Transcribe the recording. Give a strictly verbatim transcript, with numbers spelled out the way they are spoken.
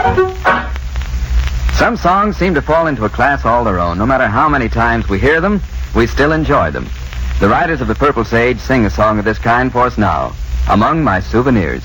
Some songs seem to fall into a class all their own. No matter how many times we hear them, we still enjoy them. The Riders of the Purple Sage sing a song of this kind for us now, Among My Souvenirs.